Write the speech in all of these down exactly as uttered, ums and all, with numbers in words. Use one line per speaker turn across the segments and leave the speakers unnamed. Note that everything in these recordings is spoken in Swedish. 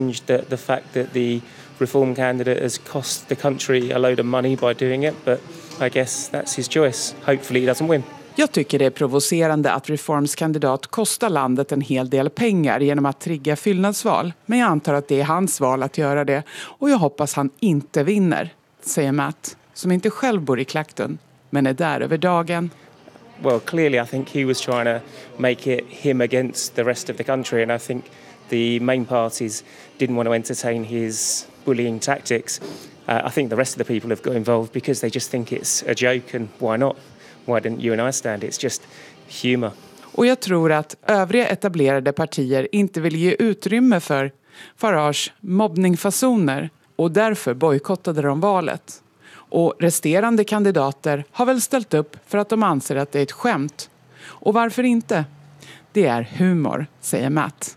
The, the fact that the reform candidate has cost the country a load of money by doing it, but I guess that's his choice. Hopefully he doesn't win.
Jag tycker det är provocerande att Reforms kandidat kostar landet en hel del pengar genom att trigga fyllnadsval. Men jag antar att det är hans val att göra det. Och jag hoppas han inte vinner, säger Matt, som inte själv bor i Clacton, men är där över dagen.
Well, clearly I think he was trying to make it him against the rest of the country, and I think the main parties didn't want to entertain his bullying tactics. Uh, I think the rest of the people have got involved because they just think it's a joke, and why not? Why didn't you and I stand? It's just humor.
Och jag tror att övriga etablerade partier inte vill ge utrymme för Farage mobbningfasoner och därför bojkottade de valet. Och resterande kandidater har väl ställt upp för att de anser att det är ett skämt. Och varför inte? Det är humor, säger Matt.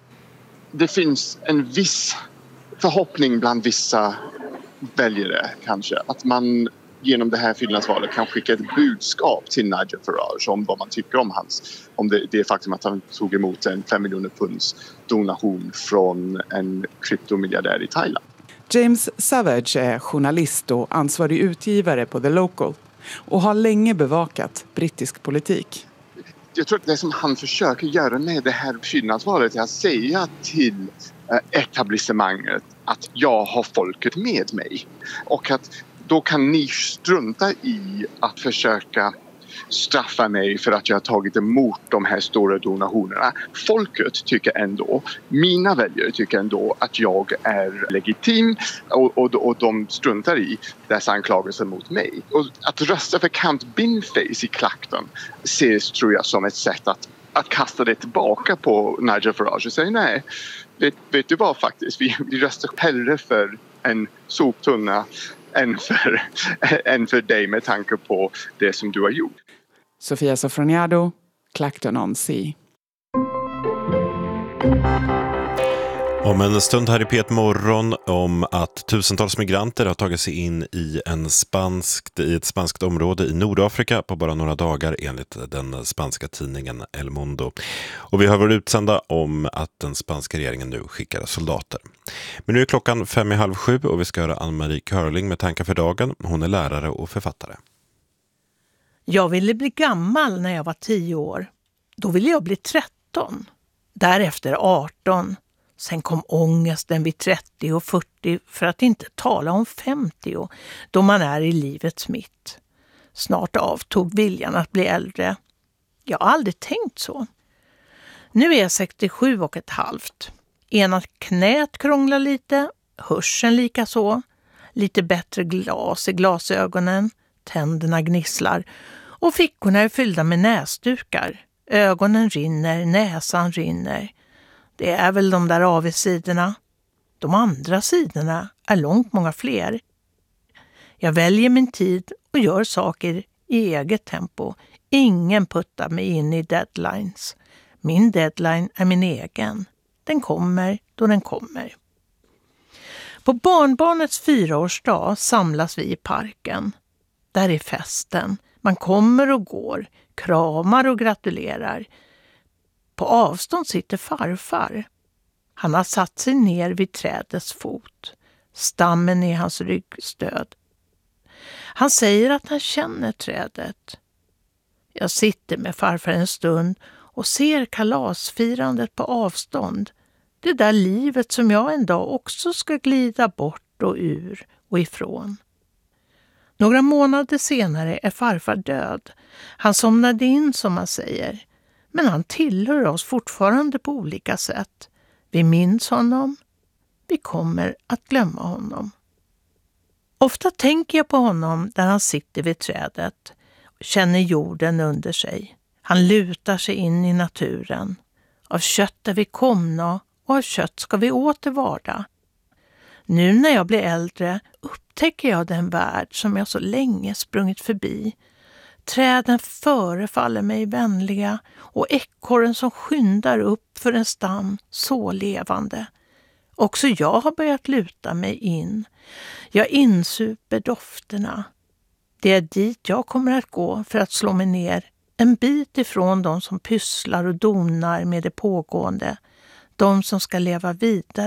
Det finns en viss förhoppning bland vissa väljare kanske att man genom det här fyllnadsvalet kan skicka ett budskap till Nigel Farage om vad man tycker om hans, om det, det faktum att han tog emot en fem miljoner punds donation från en kryptomiljardär i Thailand.
James Savage är journalist och ansvarig utgivare på The Local och har länge bevakat brittisk politik.
Jag tror att det som han försöker göra med det här fyllnadsvalet är att säga till etablissemanget att jag har folket med mig och att då kan ni strunta i att försöka straffa mig för att jag har tagit emot de här stora donationerna. Folket tycker ändå, mina väljare tycker ändå att jag är legitim och, och, och de struntar i dessa anklagelser mot mig. Och att rösta för Count Binface i Clacton ses, tror jag, som ett sätt att, att kasta det tillbaka på Nigel Farage och säga nej, vet, vet du vad faktiskt, vi, vi röstar hellre för en soptunna än för, än för dig med tanke på det som du har gjort.
Sofia Sofroniado, Clacton on Sea.
Om en stund här i P ett Morgon om att tusentals migranter har tagit sig in i, en spanskt, i ett spanskt område i Nordafrika på bara några dagar enligt den spanska tidningen El Mundo. Och vi har varit utsända om att den spanska regeringen nu skickar soldater. Men nu är klockan fem i halv sju och vi ska höra Ann-Marie Curling med tankar för dagen. Hon är lärare och författare.
Jag ville bli gammal när jag var tio år. Då ville jag bli tretton. Därefter arton. Sen kom ångesten vid trettio och fyrtio, för att inte tala om femtio, då man är i livets mitt. Snart avtog viljan att bli äldre. Jag har aldrig tänkt så. Nu är jag sextiosju och ett halvt. Ena knät krånglar lite, hörseln lika så. Lite bättre glas i glasögonen, tänderna gnisslar och fickorna är fyllda med näsdukar. Ögonen rinner, näsan rinner. Det är väl de där avigsidorna. De andra sidorna är långt många fler. Jag väljer min tid och gör saker i eget tempo. Ingen puttar mig in i deadlines. Min deadline är min egen. Den kommer då den kommer. På barnbarnets fyraårsdag samlas vi i parken. Där är festen. Man kommer och går, kramar och gratulerar. På avstånd sitter farfar. Han har satt sig ner vid trädets fot. Stammen är hans ryggstöd. Han säger att han känner trädet. Jag sitter med farfar en stund och ser kalasfirandet på avstånd. Det där livet som jag en dag också ska glida bort och ur och ifrån. Några månader senare är farfar död. Han somnade in, som man säger. Men han tillhör oss fortfarande på olika sätt. Vi minns honom. Vi kommer att glömma honom. Ofta tänker jag på honom där han sitter vid trädet och känner jorden under sig. Han lutar sig in i naturen. Av kött är vi komna och av kött ska vi åter varda. Nu när jag blir äldre upptäcker jag den värld som jag så länge sprungit förbi. Träden förefaller mig vänliga och ekorren som skyndar upp för en stam så levande. Också jag har börjat luta mig in. Jag insuper dofterna. Det är dit jag kommer att gå för att slå mig ner en bit ifrån de som pysslar och donar med det pågående. De som ska leva vidare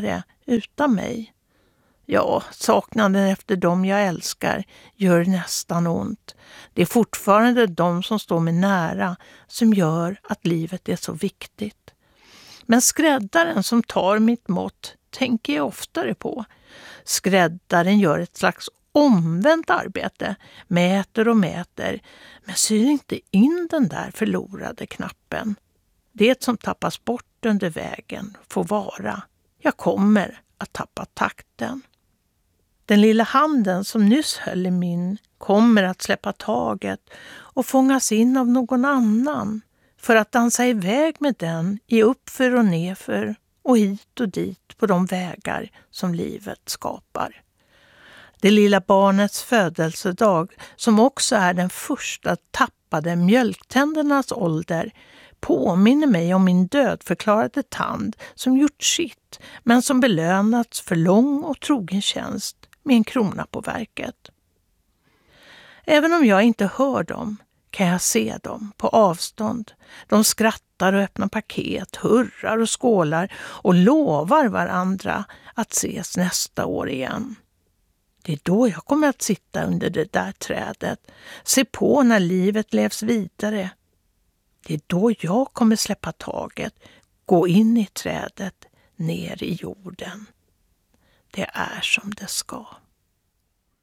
utan mig. Ja, saknaden efter dem jag älskar gör nästan ont. Det är fortfarande de som står mig nära som gör att livet är så viktigt. Men skräddaren som tar mitt mått tänker jag oftare på. Skräddaren gör ett slags omvänt arbete, mäter och mäter, men syr inte in den där förlorade knappen. Det som tappas bort under vägen får vara. Jag kommer att tappa takten. Den lilla handen som nyss höll i min kommer att släppa taget och fångas in av någon annan för att dansa iväg med den i uppför och nerför och hit och dit på de vägar som livet skapar. Det lilla barnets födelsedag, som också är den första tappade mjölktändernas ålder, påminner mig om min dödförklarade tand som gjort sitt, men som belönats för lång och trogen tjänst med en krona på verket. Även om jag inte hör dem kan jag se dem på avstånd. De skrattar och öppnar paket, hurrar och skålar och lovar varandra att ses nästa år igen. Det är då jag kommer att sitta under det där trädet, se på när livet levs vidare. Det är då jag kommer släppa taget, gå in i trädet, ner i jorden. Det är som det ska.